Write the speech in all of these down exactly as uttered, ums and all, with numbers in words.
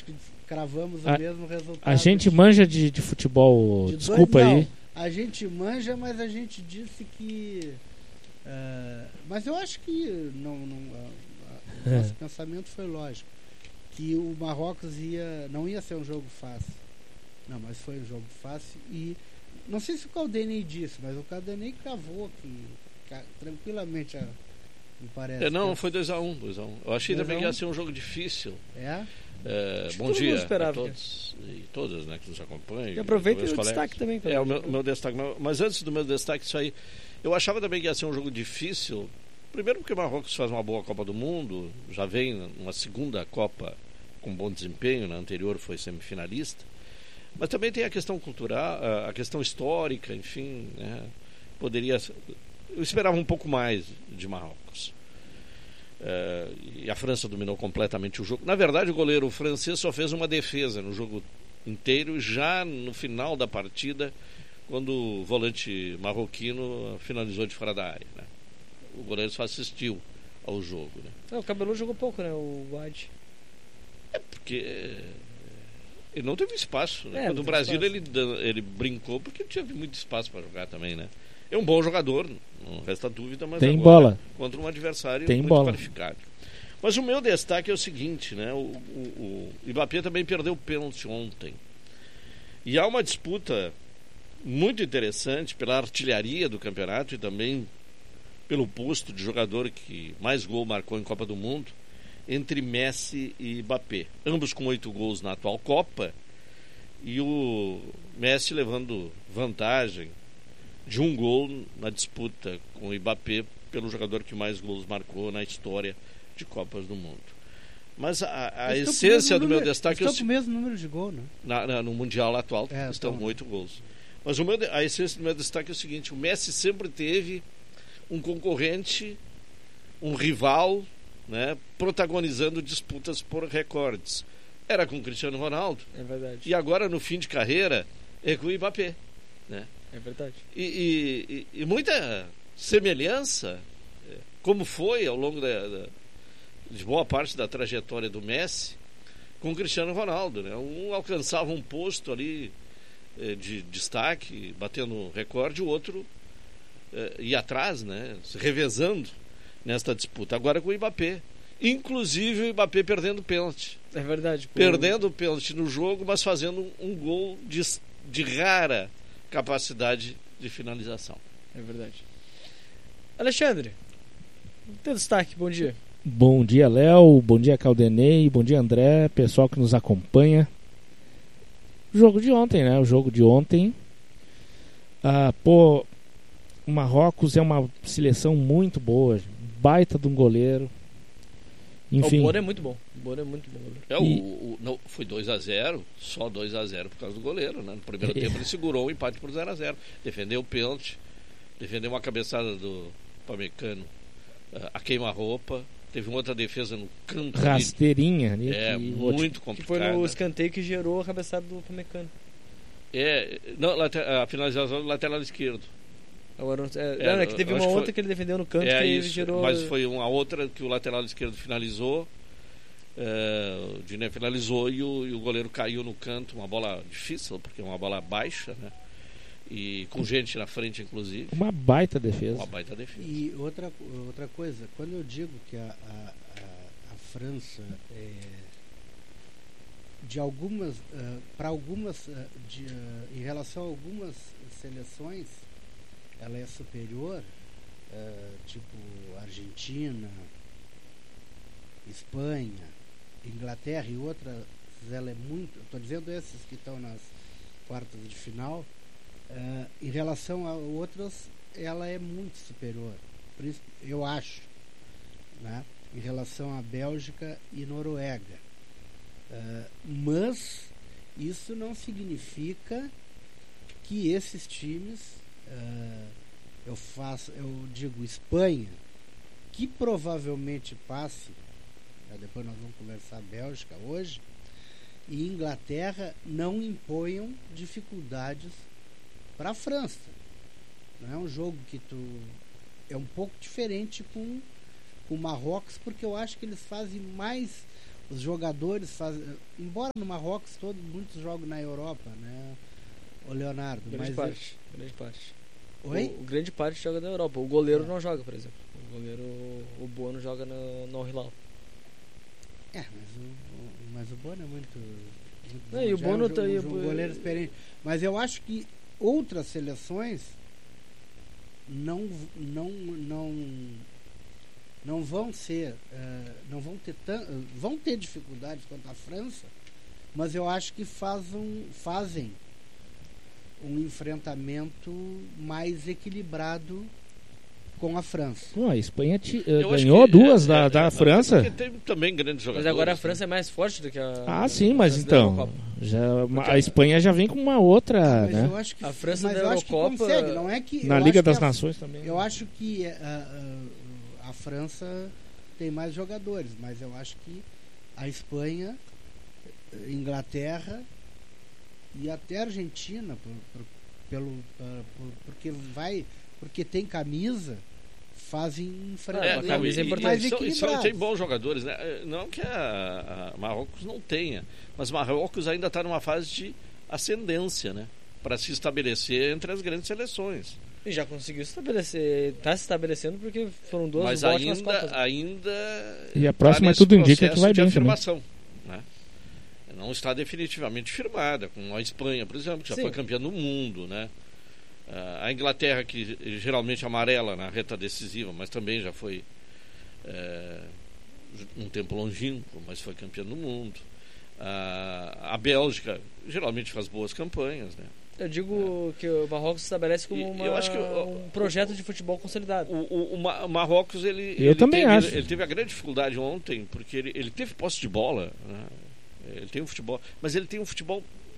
acho que cravamos a, o mesmo resultado. A gente manja de, de futebol, de desculpa dois, aí. A gente manja, mas a gente disse que... Uh, mas eu acho que não, não, uh, uh, o nosso é. pensamento foi lógico. Que o Marrocos ia, não ia ser um jogo fácil. Não, mas foi um jogo fácil. E não sei se o Caldenei disse, mas o Caldenei cravou que, que tranquilamente... A, me parece. É, não, foi dois a um. Um, um. Eu achei também que ia ser um jogo difícil. É? É, bom dia a todos e todas, né, que nos acompanham. E aproveita o destaque também. É, o meu, meu destaque. Mas antes do meu destaque, isso aí, eu achava também que ia ser um jogo difícil. Primeiro porque o Marrocos faz uma boa Copa do Mundo, já vem uma segunda Copa com bom desempenho, na anterior foi semifinalista. Mas também tem a questão cultural, a questão histórica, enfim, né, poderia... Eu esperava um pouco mais de Marrocos. Uh, e a França dominou completamente o jogo. Na verdade, o goleiro francês só fez uma defesa no jogo inteiro, já no final da partida, quando o volante marroquino finalizou de fora da área, né? O goleiro só assistiu ao jogo, né? É, o Cabelou jogou pouco, né? O Wade. É porque ele não teve espaço, né? É, Quando o Brasil ele, ele brincou porque não tinha muito espaço para jogar também, né? É um bom jogador, não resta dúvida, mas tem agora, bola contra um adversário tem muito bola. qualificado. Mas o meu destaque é o seguinte, né? O, o, o Mbappé também perdeu o pênalti ontem. E há uma disputa muito interessante pela artilharia do campeonato e também pelo posto de jogador que mais gol marcou em Copa do Mundo entre Messi e Mbappé. Ambos com oito gols na atual Copa e o Messi levando vantagem de um gol na disputa com o Mbappé pelo jogador que mais gols marcou na história de Copas do Mundo. Mas a, a essência do meu número, destaque... Estão com o mesmo número de gol, né? Na, na, no Mundial atual é, estão com oito gols. Mas o meu, a essência do meu destaque é o seguinte: o Messi sempre teve um concorrente, um rival, né, protagonizando disputas por recordes. Era com o Cristiano Ronaldo. É verdade. E agora, no fim de carreira, é com o Mbappé, né? É verdade. E, e, e muita semelhança, como foi ao longo da, da, de boa parte da trajetória do Messi, com o Cristiano Ronaldo, né? Um alcançava um posto ali eh, de destaque, batendo recorde, o outro eh, ia atrás, né? Se revezando nesta disputa. Agora com o Mbappé. Inclusive o Mbappé perdendo pênalti. É verdade. Pô. Perdendo o pênalti no jogo, mas fazendo um gol de, de rara capacidade de finalização. É verdade. Alexandre, teu destaque, bom dia. Bom dia, Léo, bom dia, Caldenei, bom dia, André, pessoal que nos acompanha. O jogo de ontem, né? O jogo de ontem. Ah, pô, o Marrocos é uma seleção muito boa, baita de um goleiro. Enfim. O Bora é muito bom. O Bora é muito bom. É, o, o, não, foi dois a zero, só dois a zero por causa do goleiro, né? No primeiro tempo ele segurou o empate por zero a zero. Defendeu o pênalti, defendeu uma cabeçada do Pamecano a queima-roupa. Teve uma outra defesa no canto. Rasteirinha ali. É, muito complicado. Que foi no escanteio que gerou a cabeçada do Pamecano. É, não, a finalização do lateral esquerdo. Agora, é, é, é que teve uma outra foi, que ele defendeu no canto é que isso, gerou... Mas foi uma outra que o lateral esquerdo finalizou. É, o Diné finalizou e o, e o goleiro caiu no canto. Uma bola difícil, porque é uma bola baixa, né? E com gente na frente, inclusive. Uma baita defesa. Uma baita defesa. E outra, outra coisa, quando eu digo que a, a, a, a França, é, de algumas, uh, para algumas, uh, de, uh, em relação a algumas seleções, ela é superior, uh, tipo Argentina, Espanha, Inglaterra e outras, ela é muito, estou dizendo esses que estão nas quartas de final, uh, em relação a outras, ela é muito superior, eu acho, né? Em relação à Bélgica e Noruega. Uh, mas isso não significa que esses times, uh, eu faço, eu digo Espanha, que provavelmente passe, uh, depois nós vamos conversar Bélgica hoje, e Inglaterra não imponham dificuldades para a França. Não é um jogo que tu é um pouco diferente com com o Marrocos, porque eu acho que eles fazem mais os jogadores fazem, embora no Marrocos todos muitos jogam na Europa, né, o Leonardo, Grande mas parte. Grande parte. Oi? O, o grande parte joga na Europa. O goleiro É. não joga, por exemplo. O goleiro, o Bono joga no, no Hilal. É, mas o, o- mas o Bono é muito, muito É, bom, e o já Bono é um, tá aí, jo- um goleiro experiente. Mas eu acho que outras seleções não não não não vão ser eh, não vão ter tan, vão ter dificuldades quanto a França, mas eu acho que fazem fazem um enfrentamento mais equilibrado com a França. Pô, a Espanha ti- eh, Eu acho ganhou que, duas é, da, é, da é, França. Porque tem também grandes Mas jogadores. agora a né? França é mais forte do que a. Ah, sim, mas a então. Eurocopa. Já, Porque a Espanha já vem com uma outra, Mas né? eu acho que A França mas da eu acho que Eurocopa- consegue, não é que Na eu Liga acho que das a- Nações também. Eu acho que eh, a, a, a França tem mais jogadores, mas eu acho que a Espanha, eh, Inglaterra e até a Argentina, por, por- pelo, ah, por- porque vai, porque tem camisa, fazem É, enfrentamento. uma camisa e- e- importante. mais e são- e são- equilibrados. tem bons jogadores, né? Eh, Não que a, a Marrocos não tenha, mas Marrocos ainda está numa fase de ascendência, né? Para se estabelecer entre as grandes seleções. E já conseguiu se estabelecer. Tá se estabelecendo porque foram duas Mas ótimas ainda, Copas. ainda. E a próxima, tá nesse tudo indica que processo vai de bem também. afirmação, né? Não está definitivamente firmada, com a Espanha, por exemplo, que já Sim. foi campeã do mundo, né? Ah, a Inglaterra, que geralmente amarela na reta decisiva, mas também já foi eh, um tempo longínquo, mas foi campeã do mundo. Ah, a Bélgica geralmente faz boas campanhas, né? Eu digo que o Marrocos se estabelece como E uma, eu acho que, ó, um projeto de futebol consolidado. O, o- o Ma- o Marrocos, ele, Eu ele também teve, acho. ele teve a grande dificuldade ontem, porque ele, ele teve posse de bola, né? Ele tem um futebol, mas ele tem um futebol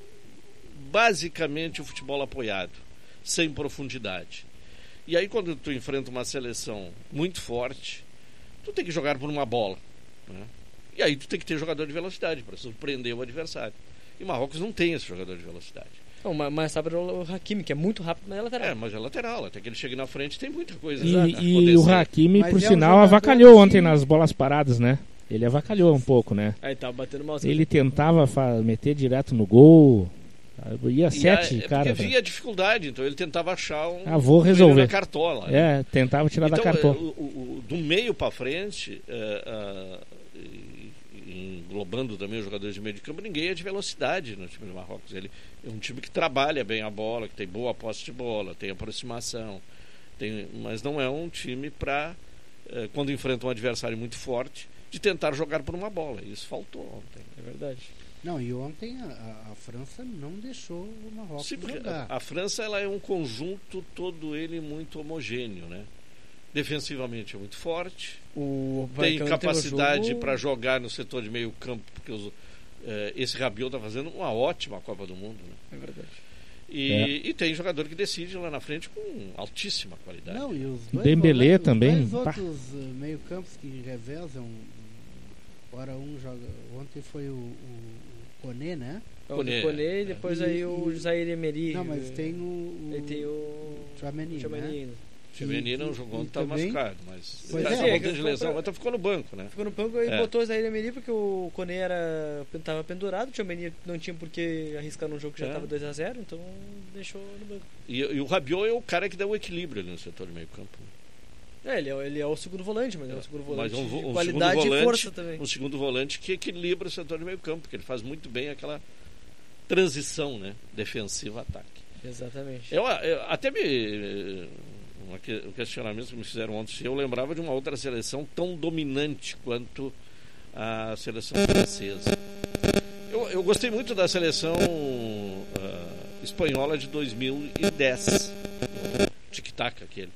basicamente um futebol apoiado, sem profundidade. E aí quando tu enfrenta uma seleção muito forte, tu tem que jogar por uma bola, né? E aí tu tem que ter jogador de velocidade para surpreender o adversário. E o Marrocos não tem esse jogador de velocidade. Não, mas mais rápido é o Hakimi, que é muito rápido, mas é lateral. É, mas é lateral, até que ele chegue na frente tem muita coisa. E, a e o acontecer. Hakimi, Mas por é um sinal, jogador avacalhou que- ontem nas bolas paradas, né? Ele avacalhou um pouco, né? Aí tá batendo mal. Ele tentava fa- meter direto no gol. Ia E sete, a, é cara. porque via a dificuldade, então ele tentava achar um Ah, vou um coelho resolver. na cartola. né? É, tentava tirar então, da cartola. é, o- o- o- do meio para frente, é, ah, e- e englobando também os jogadores de meio de campo, ninguém é de velocidade no time do Marrocos. Ele é um time que trabalha bem a bola, que tem boa posse de bola, tem aproximação, tem, mas não é um time para, quando enfrenta um adversário muito forte, de tentar jogar por uma bola. Isso faltou ontem. É verdade. Não, e ontem a, a- a França não deixou o Marrocos Sim, porque jogar. a, a França ela é um conjunto todo ele muito homogêneo, né? Defensivamente é muito forte, O tem Marcão capacidade jogo- para jogar no setor de meio campo, porque os, eh, esse Rabiot está fazendo uma ótima Copa do Mundo, né? É verdade. E, É. e tem jogador que decide lá na frente com altíssima qualidade. Não, e os dois Dembélé volantes- também, Os dois pá. outros uh, meio-campos que revezam. Ora, um joga. Ontem foi o, o, o Koné, né? O Koné, Koné e depois E- aí o e- Zaire Emery. Não, mas tem o. o Ele tem o. Tchouaméni, Tchouaméni né? ainda. O Cheveni não E- jogou, e não estava também- machucado, mas Pois ele é, tá voltando que de ficou lesão, pra- mas ficou no banco, né? Ficou no banco e É. botou o Zaire Emery porque o Koné era, tava pendurado. O Tchouaméni não tinha por que arriscar num jogo que já É. estava dois a zero, então deixou no banco. E, e o Rabiot é o cara que dá o equilíbrio ali no setor de meio campo. É, ele é, ele é o segundo volante, mas é, É, o segundo mas volante um vo- de um qualidade segundo e volante- força também. Um segundo volante que equilibra o setor de meio campo, porque ele faz muito bem aquela transição, né? Defensivo-ataque. Exatamente. Eu, eu até me um que- um questionamento que me fizeram ontem, se eu lembrava de uma outra seleção tão dominante quanto a seleção francesa. Eu, eu gostei muito da seleção ah, espanhola de dois mil e dez, o tic-tac aquele.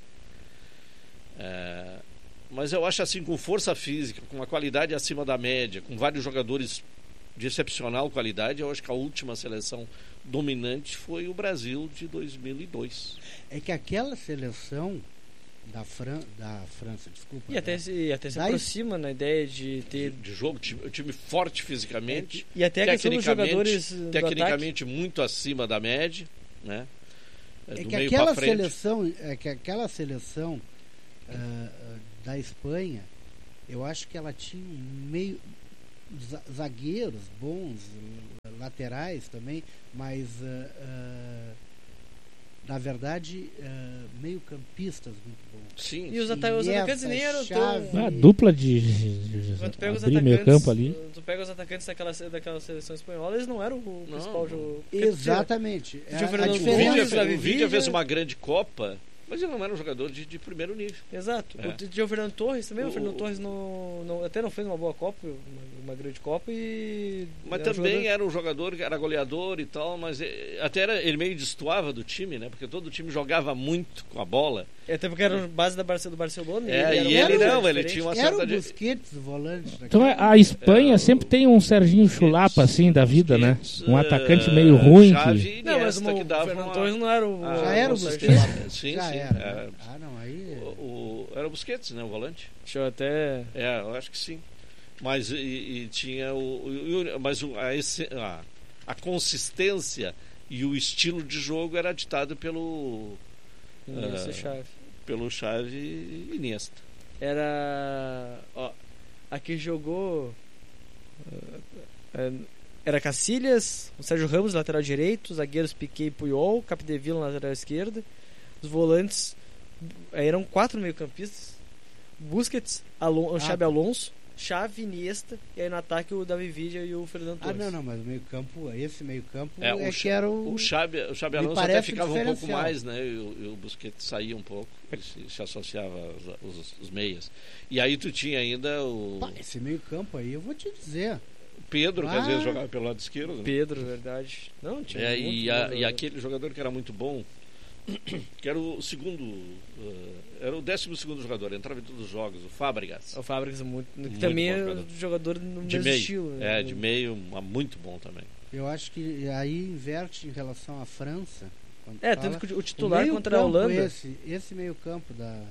É, mas eu acho assim, com força física, com uma qualidade acima da média, com vários jogadores de excepcional qualidade, eu acho que a última seleção dominante foi o Brasil de dois mil e dois. É que aquela seleção da, Fran... da França, desculpa. E até né? se, e até se Daí- aproxima na ideia de De, ter. de jogo, time, time forte fisicamente, E até a questão dos tecnicamente, jogadores do ataque. tecnicamente muito acima da média, né? É Do que meio aquela para frente. seleção, é que aquela seleção ah, ah, da Espanha, eu acho que ela tinha um meio za- zagueiros bons, laterais também, mas uh, uh, na verdade uh, meio campistas muito bons. Sim. E os, ata- os Iniesta, atacantes nem eram Xavi. tão... A dupla de, de, de Quando tu pega os abrir meio atacantes, campo ali. tu pega os atacantes daquela, daquela seleção espanhola, eles não eram o Não. principal jogo. Exatamente. Tinha o A- a Fernando O diferença- Vidia, Gomes, Davi o Vidia Villa. fez uma grande Copa, mas ele não era um jogador de, de primeiro nível. Exato. É. O, tinha o Fernando Torres também, o, O- Fernando Torres não, não, até não fez uma boa Copa, uma, uma grande Copa e... Mas era um também jogador- era um jogador que era goleador e tal, mas eh, até era, ele meio destoava do time, né? Porque todo o time jogava muito com a bola. Até porque era base da Barce- do Barcelona. É, era e um ele cara não, ele diferente. tinha uma Era certa... o de- Busquets, o volante. Então é, daquele- a Espanha É, o- sempre tem um Serginho Chulapa assim da vida, né? Busquets, Um eh, atacante meio ruim. Xavi Que... e Não, mas Iniesta o, que o dava Fernando uma- Torres não era o... Ah, Já era o o Busquets? Sim, Já sim. era. é. né? Ah, não, aí... O, o- era o Busquets, né? O volante. Deixa eu até... É, eu acho que sim. Mas e, e tinha o, o- o- mas o- a, esse- a, a consistência e o estilo de jogo era ditado pelo Iniesta Ah. e Xavi. pelo Xavi e Iniesta. Era... Ó, aqui jogou... eh, Era Cacilhas, o Sérgio Ramos, lateral direito, zagueiros Piquet e Puyol, Capdevila, lateral esquerda. Os volantes eh, eram quatro meio-campistas: Busquets, Alon Ah, Xabi tá. Alonso, Xavi, Iniesta, e aí no ataque o Davi Villa e o Fernando Ah, Torres. não, não, mas o meio campo, esse meio campo É, é, o Xa- que era o... O Xabi, o Xabi me Alonso até parece ficava um pouco diferencial. mais, né? E o, e o Busquets saía um pouco, e se, se associava aos, os, os meias. E aí tu tinha ainda o Pá, esse meio campo aí, eu vou te dizer. Pedro, que às Ah. vezes jogava pelo lado esquerdo. Né? Pedro, verdade. Não, tinha É, muito e, a- jogador. e aquele jogador que era muito bom, que era o segundo, eh, era o décimo segundo jogador, entrava em todos os jogos, o Fábregas. O Fábricas muito, que Muito também bom é jogador. jogador no De mesmo meio. estilo. né? É, de meio, mas muito bom também. Eu acho que aí inverte em relação à França. quando É, fala. tanto que o titular meio contra a campo Holanda. Esse, esse meio campo da,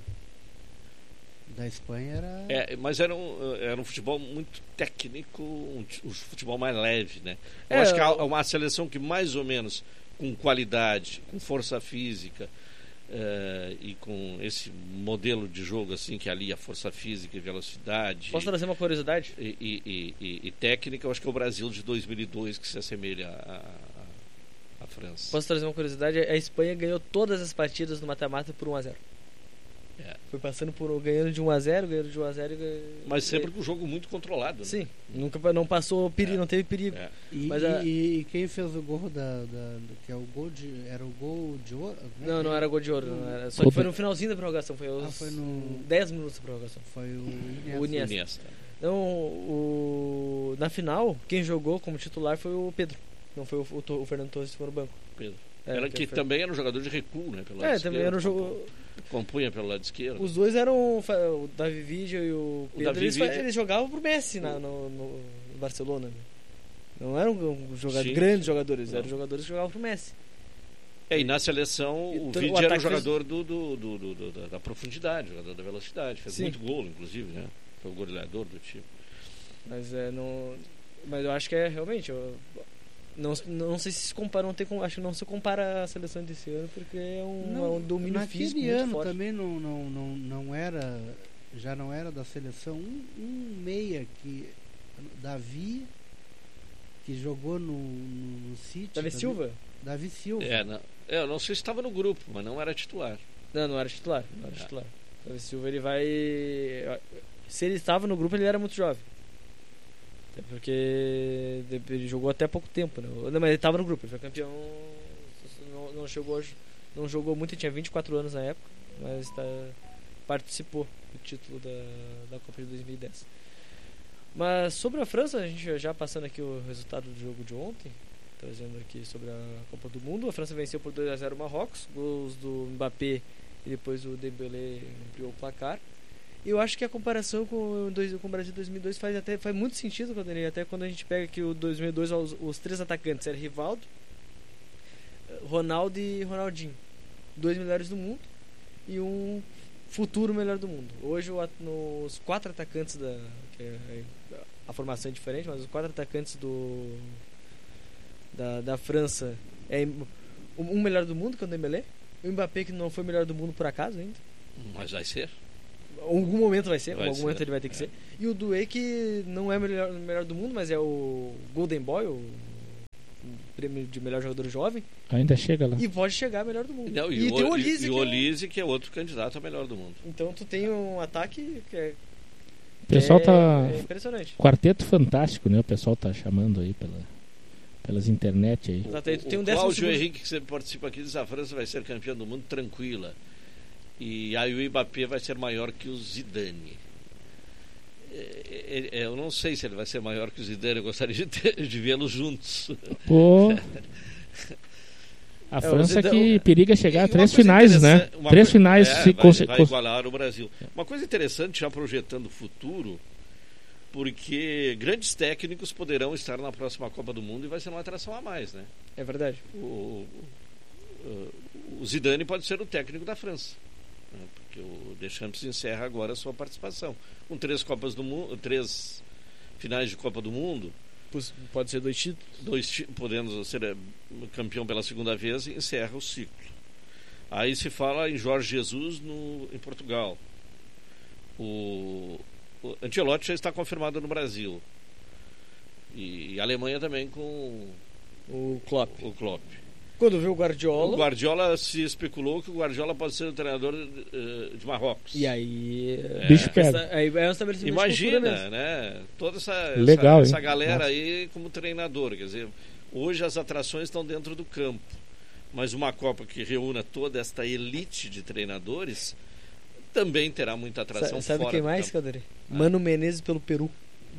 da Espanha era... É, mas era um, era um futebol muito técnico, um, t- um futebol mais leve, né? Eu É, acho que há o- uma seleção que mais ou menos com qualidade, com força física eh, e com esse modelo de jogo assim que alia força física e velocidade Posso trazer uma curiosidade? e, e- e- e- e técnica, eu acho que é o Brasil de dois mil e dois que se assemelha à, à- à França. Posso trazer uma curiosidade? A Espanha ganhou todas as partidas no mata-mata por um a zero. É. Foi passando por ganhando de um a zero, ganhando de um a zero e ganhando... Mas sempre com o jogo muito controlado. Né? Sim, nunca não passou perigo, É. não teve perigo. É. E, Mas e- a- e quem fez o gol da, da- do- que é o gol de era o gol de ouro? Como é Não, que não é? era gol de ouro, não era. Só Gol que foi do- no finalzinho da prorrogação, foi aos Ah, foi no- dez minutos da prorrogação. Foi o Iniesta. O Iniesta. Iniesta. Então, o... na final, quem jogou como titular foi o Pedro. Não foi o, o, To- o Fernando Torres que foi no banco. Pedro. É, Era que foi- também era um jogador de recuo, né? Pelo lado É, também esquerdo, era um jogo. compu- Compunha pelo lado esquerdo. Os dois eram. fa- O Davi Villa e o Pedro. Davi eles, fa- Villa- eles jogavam pro Messi na, no, no Barcelona. né? Não eram um jogador, Sim. grandes jogadores, Não. eram jogadores que jogavam pro Messi. É, e na seleção E o todo- o Vidia era um ataque fez- jogador do, do- do- do- do- da, da profundidade, jogador da velocidade. Fez Sim. muito gol, inclusive, né? Foi o goleador do time. Mas é, não. Mas eu acho que é realmente. Eu, não, não sei se se compara, não tem como, acho que não se compara a seleção desse ano, porque é um, é um domínio naquele físico muito ano forte. também não, não, não, não era, já não era da seleção um, um meia que Davi que jogou no, no, no City. Davi também. Silva? Davi Silva. É, não, é, eu não sei se estava no grupo, mas não era titular. Não, não era titular. Não era É. titular. Davi Silva ele vai. Se ele estava no grupo, ele era muito jovem. Até porque ele jogou até pouco tempo, né? Não, mas ele estava no grupo, ele foi campeão. Não, não chegou, não jogou muito, ele tinha vinte e quatro anos na época, mas tá, participou do título da, da Copa de dois mil e dez. Mas sobre a França, a gente já passando aqui o resultado do jogo de ontem, trazendo aqui sobre a Copa do Mundo. A França venceu por dois a zero o Marrocos, gols do Mbappé e depois o Dembélé ampliou o placar. E eu acho que a comparação com, dois, com o Brasil dois mil e dois faz, até, faz muito sentido, quando ele, até quando a gente pega que o dois mil e dois os, os três atacantes eram Rivaldo, Ronaldo e Ronaldinho, dois melhores do mundo e um futuro melhor do mundo. Hoje o, no, os quatro atacantes da que é, a formação é diferente, mas os quatro atacantes do da, da França é um melhor do mundo, que é o Dembélé, o Mbappé, que não foi melhor do mundo por acaso ainda. Mas vai ser. algum momento vai ser, Vai algum ser, momento ele vai ter que é. ser. E o Doué, que não é o melhor, o melhor do mundo, mas é o Golden Boy, o, o prêmio de melhor jogador jovem, Ainda chega lá. e pode chegar melhor do mundo. Não, e, e, tem o o, Olise, e que o é- Olise, que é outro candidato a melhor do mundo. Então tu tem um ataque que é, O pessoal é, tá. é impressionante. Quarteto fantástico, né? O pessoal tá chamando aí pela, pelas internet aí. Exato, aí O, tu tem um o décimo Cláudio segundo. Henrique, que sempre participa aqui, diz que a França vai ser campeã do mundo tranquila. E aí o Mbappé vai ser maior que o Zidane. É, é, eu não sei se ele vai ser maior que o Zidane, eu gostaria de, ter- de vê-los juntos. Pô. A É, o França Zidane- que periga chegar E a uma três coisa finais, né? interessante- uma Três coi- finais é, se vai, cons- vai cons- igualar o Brasil. Uma coisa interessante, já projetando o futuro, porque grandes técnicos poderão estar na próxima Copa do Mundo e vai ser uma atração a mais, né? É verdade. O, o, o Zidane pode ser o técnico da França, né? Porque o Deschamps encerra agora a sua participação com três Copas do Mundo, três finais de Copa do Mundo, Pos- Pode ser dois títulos. dois ti- podendo ser eh, campeão pela segunda vez, e encerra o ciclo. Aí se fala em Jorge Jesus no, em Portugal. O, o Ancelotti já está confirmado no Brasil. E, e a Alemanha também com O Klopp. o Klopp. Quando viu o Guardiola. O Guardiola, se especulou que o Guardiola pode ser o treinador eh, de Marrocos. E aí. É. Bicho pega. esta- Aí é um estabelecimento de cultura Imagina, mesmo. né? Toda essa, Legal, essa, hein? essa galera Nossa. aí como treinador. Quer dizer, hoje as atrações estão dentro do campo. Mas uma Copa que reúna toda esta elite de treinadores também terá muita atração Sa- Sabe fora quem do mais, campo. Calderi? Mano Menezes pelo Peru.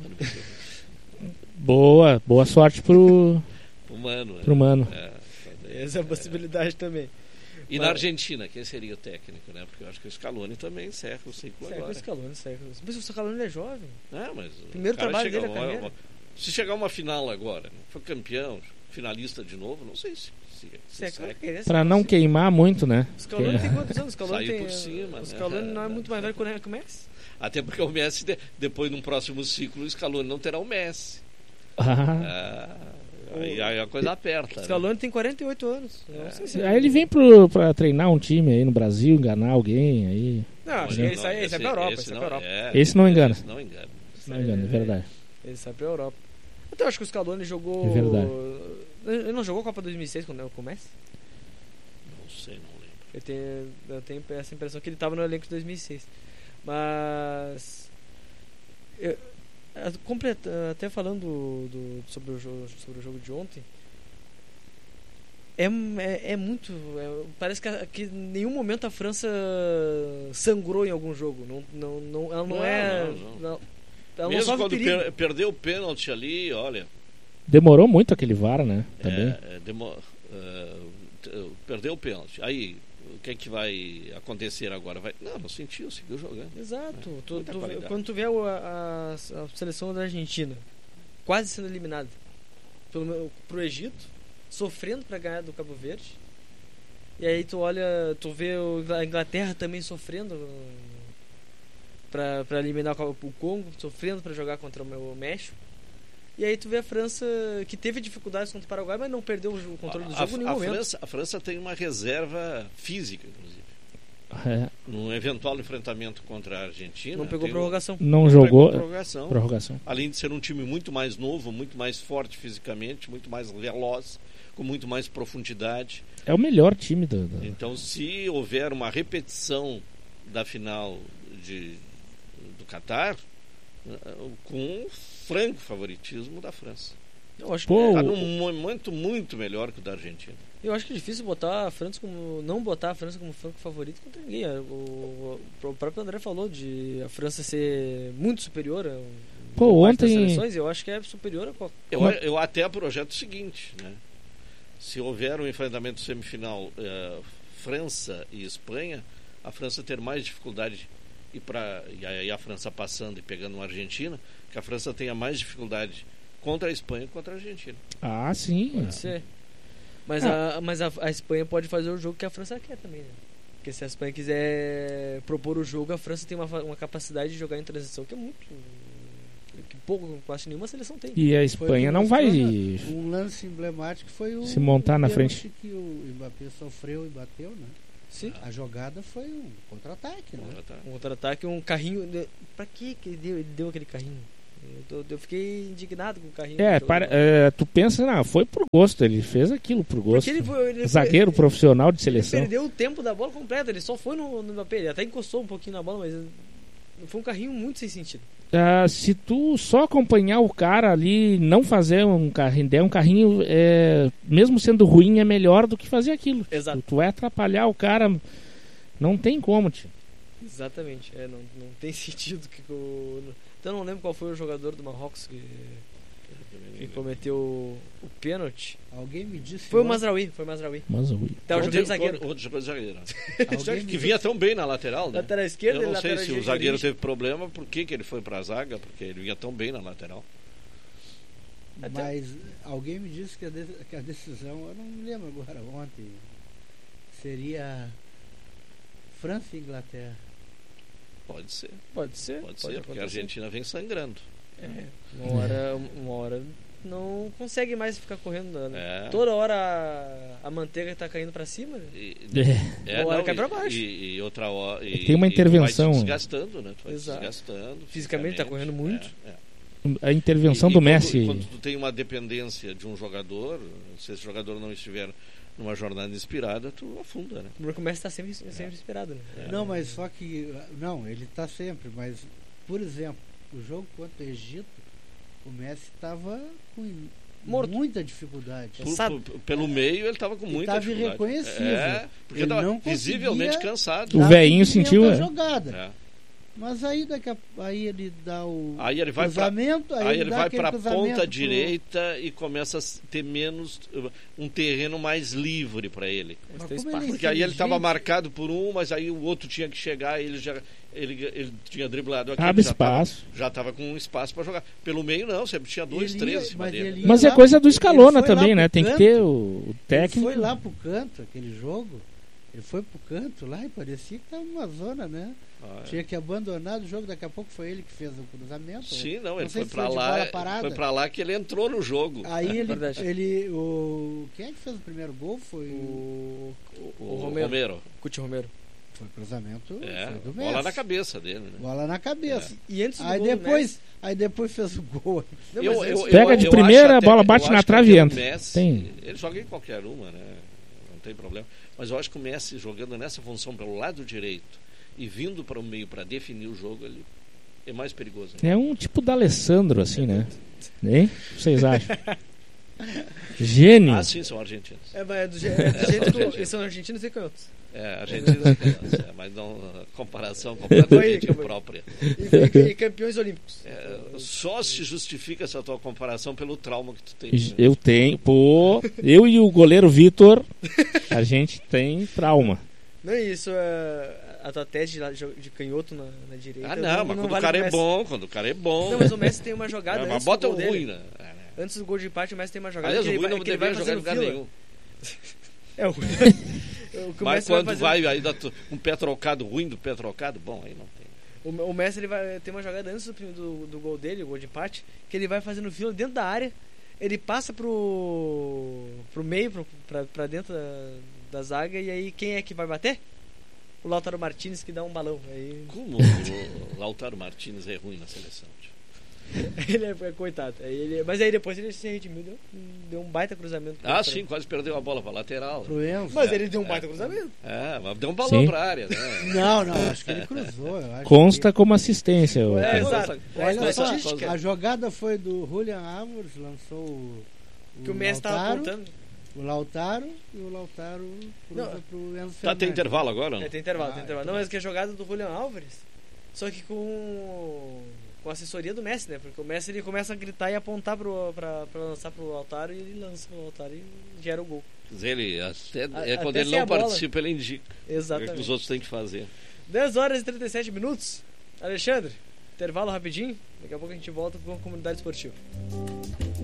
Boa, boa sorte pro, Humano. né? pro mano. É. Essa é a possibilidade também. E Mas- na Argentina, quem seria o técnico, né? Porque eu acho que o Scaloni também encerra o ciclo Segue o agora. Scaloni, segue. Mas o Scaloni ele é jovem. Não, mas o Primeiro cara trabalho chega dele, a uma- carreira. uma- Se chegar uma final agora, né? For campeão, finalista de novo, não sei se, se, se Você é sai. cara que é esse, Pra não queimar muito, né? O Scaloni Porque- tem quantos anos? O Scaloni Saiu tem. por cima, o né? Scaloni não é muito mais velho que o Messi. Até porque o Messi, de- depois num próximo ciclo, o Scaloni não terá o Messi. Ah. Ah, aí, aí a coisa aperta. O né? Scaloni tem quarenta e oito anos. Eu Não sei se Aí ele vem pro, pra treinar um time aí no Brasil, enganar alguém aí. Não, acho que Não, ele sai, ele esse- sai pra Europa. esse Ele sai não- pra Europa. é, Esse não engana. Esse não engana. Não me engano, é verdade. Ele sai pra Europa. Então, acho que o Scaloni jogou. É verdade. Ele não jogou a Copa dois mil e seis quando com o Messi? Não sei, não lembro. Eu tenho, eu tenho essa impressão que ele estava no elenco de dois mil e seis. Mas. eu- a- completa- até falando do, do- sobre, o jogo, sobre o jogo de ontem. É, é, é muito. é- parece que, a- que em nenhum momento a França sangrou em algum jogo. Não, não, não, ela não, Não, é. não, não. não- ela não Mesmo sofre quando perigo. per- perdeu o pênalti ali, olha. Demorou muito aquele V A R, né? Também. É, é, demo- é, t- perdeu o pênalti. Aí, o que é que vai acontecer agora? Vai... Não, não sentiu, seguiu jogando. Exato. Tu- muita tu- qualidade. quando tu vê o- a, a- a seleção da Argentina quase sendo eliminada pelo, meu- pro Egito, sofrendo para ganhar do Cabo Verde, e aí tu olha, tu vê o- a Inglaterra também sofrendo para eliminar o Cabo- o Congo, sofrendo para jogar contra o meu- o México. E aí tu vê a França que teve dificuldades contra o Paraguai, mas não perdeu o controle do A- jogo em a, nenhum a momento. França, a França tem uma reserva física, inclusive. É, Num eventual enfrentamento contra a Argentina. Não pegou tem o- prorrogação. não não jogou. pegou prorrogação. Prorrogação. Além de ser um time muito mais novo, muito mais forte fisicamente, muito mais veloz, com muito mais profundidade. É o melhor time do. do- Então, se houver uma repetição da final de, do Catar, eh, com franco favoritismo da França. Eu acho, Pô, que, Está o- num momento muito melhor que o da Argentina. eu acho que é difícil botar a França como. Não botar a França como franco favorito contra ninguém. O, o próprio André falou de a França ser muito superior a Pô, demais das ontem- seleções. Eu acho que é superior a qualquer. Eu, Uma- eu até projeto o seguinte, né? Se houver um enfrentamento semifinal eh, França e Espanha, a França ter mais dificuldade e para e aí a França passando e pegando uma Argentina, que a França tenha mais dificuldade contra a Espanha que contra a Argentina. Ah, sim. Pode ser. Mas, Ah. a, mas a, a Espanha pode fazer o jogo que a França quer também, né? Porque se a Espanha quiser propor o jogo, a França tem uma, fa- uma capacidade de jogar em transição que é muito. Que pouco, quase nenhuma seleção tem. E a Foi Espanha um- não vai Um lance emblemático foi o Se montar na o pênalti frente. que o Mbappé sofreu e bateu, né? Sim. A jogada foi um contra-ataque, né? Um contra-ataque, um carrinho. Pra que que ele deu, ele deu aquele carrinho? Eu, eu fiquei indignado com o carrinho. É, para, é, tu pensa, não, foi por gosto, ele fez aquilo por gosto. Ele foi, ele Zagueiro foi, profissional de ele seleção. perdeu o tempo da bola completa, ele só foi no, no Mbappé, ele até encostou um pouquinho na bola, mas foi um carrinho muito sem sentido. Ah, se tu só acompanhar o cara ali, não fazer um carrinho, der um carrinho, é, mesmo sendo ruim, é melhor do que fazer aquilo. Exato. Tu, tu vai atrapalhar o cara, não tem como, tio. Exatamente, é, não, não tem sentido que o... Então eu não lembro qual foi o jogador do Marrocos que, que cometeu o, o pênalti. Alguém me disse. Foi o Mazraoui, foi o Mazraoui. Mazraoui. Tava jogando zagueiro. Outro jogando zagueiro. Alguém Que me vinha tão bem na lateral, né? Lateral esquerda Eu não e sei lateral se o direita. zagueiro teve problema, por que que ele foi pra zaga? Porque ele vinha tão bem na lateral. Mas alguém me disse que a, de, que a decisão, eu não me lembro agora ontem, seria França e Inglaterra. Pode ser. Pode ser. Pode, ser, porque a Argentina vem sangrando. É, uma hora, uma hora não consegue mais ficar correndo. Né? É. Toda hora a, a manteiga tá caindo pra cima. Né? E, É. é, Uma hora não, cai e, pra baixo. E, e outra hora. E, Tem uma e tu intervenção. vai se desgastando, né? Tu vai se Exato. desgastando. Fisicamente tá correndo muito. É, é. A intervenção E- e do quando- Messi. Quando tu tem uma dependência de um jogador, se esse jogador não estiver numa jornada inspirada, tu afunda, né? O Messi tá sempre, sempre inspirado. Né? É. Não, mas só que. Não, ele está sempre, mas, por exemplo, o jogo contra o Egito, o Messi estava com Morto. muita dificuldade. Por- Sabe? por- pelo meio ele estava com Ele muita tava dificuldade. irreconhecível. É, porque Ele estava não visivelmente conseguia- cansado. O Dar velhinho seguimento sentiu, à é. jogada. É. Mas aí, daqui a, aí ele dá o Aí ele vai pra- cruzamento, aí, Aí ele dá vai aquele para a cruzamento ponta pro- direita e começa a ter menos um terreno mais livre para ele. Mas Tem como espaço. ele é Porque aí ele estava inteligente, marcado por um, mas aí o outro tinha que chegar, e ele já ele, ele tinha driblado aqui, Abre já tava- espaço. já estava com um espaço para jogar. Pelo meio não, sempre tinha dois, Ele três ia- em cima mas dele. ele ia Mas é lá- coisa do ele Scalona foi lá também, pro né? Tem que canto. ter o, o técnico. Ele foi lá pro canto, aquele jogo. Ele foi pro canto lá e parecia que estava numa zona, né? Ah, é. Tinha que abandonar o jogo, daqui a pouco foi ele que fez o cruzamento. Sim, não, ele sei foi se para de lá, bola parada. foi para lá que ele entrou no jogo. Aí ele, Verdade. ele o quem é que fez o primeiro gol foi O, o, O, Romero. Romero. Cuti Romero. foi cruzamento, É, foi do bola Messi. na cabeça dele, né? Bola na cabeça. E antes do Aí gol do depois, Messi- aí depois fez o gol. Não, Eu- mas eu- antes- eu- Pega de eu primeira, acho a bola até- bate eu na acho que trave e até o entra. Messi, Tem. ele joga em qualquer uma, né? Não tem problema. Mas eu acho que o Messi jogando nessa função pelo lado direito e vindo para o meio para definir o jogo, ele é mais perigoso. Né? É um tipo da Alessandro, assim, né? Hein? O que vocês acham? Gênio. Ah, sim, são argentinos. É, mas é do, je- é do jeito que argentinos. eles são argentinos e canhotos. É, argentinos, é, mas não a comparação completamente Foi, foi. imprópria. E, e- e campeões olímpicos. É, só se justifica essa tua comparação pelo trauma que tu tem. Eu tenho, pô, eu e o goleiro Vitor, a gente tem trauma. Não é isso, é, a tua tese de, la- de canhoto na, na direita. Ah, não, mas quando vale o cara pro é Messi. bom, quando o cara é bom. Não, mas o Messi tem uma jogada É, mas antes bota do o gol ruim, dele. né? É, né? Antes do gol de empate, o Messi tem uma jogada Aliás, que o ele ruim vai, não que ele vai deveria jogar em fazendo lugar fila. nenhum. É o, o que o Mas Messi quando vai, vai, fazendo- aí dá tu- um pé trocado ruim do pé trocado, bom, aí não tem. O, o Messi ele vai ter uma jogada antes do, prim- do, do gol dele, o gol de empate, que ele vai fazendo fila dentro da área, ele passa pro, pro meio, pro, pra, pra dentro da, da zaga, e aí quem é que vai bater? O Lautaro Martinez que dá um balão. Aí Como o Lautaro Martínez é ruim na seleção. Tio. ele é, é coitado. Aí ele, mas aí depois ele se redimiu, deu, deu um baita cruzamento. Ah, pra- sim, quase perdeu a bola para lateral. Pro Enzo. Mas É, ele deu um é. baita cruzamento. É, mas deu um balão Sim. para a área, né? Não, não, acho que ele cruzou. Eu acho Consta como assistência. o- É, Consta- exato. que... Olha consta- só, consta- a jogada foi do Julian Álvares, lançou o, Que o Messi tava Lautaro, apontando. o Lautaro e o Lautaro cruza Não. pro Enzo Tá, tem Fernandes. intervalo agora? Não? É, tem intervalo, Ah, tem intervalo. então. Não, mas que a jogada do Julian Álvares, só que com, com a assessoria do Messi, né? Porque o Messi ele começa a gritar e apontar pro, pra, pra lançar pro Lautaro, e ele lança pro Lautaro e gera o gol. Quer dizer, ele até, A- é quando até ele sem não a bola. participa, ele indica o que Exatamente. os outros têm que fazer. dez horas e trinta e sete minutos. Alexandre, intervalo rapidinho. Daqui a pouco a gente volta com a comunidade esportiva.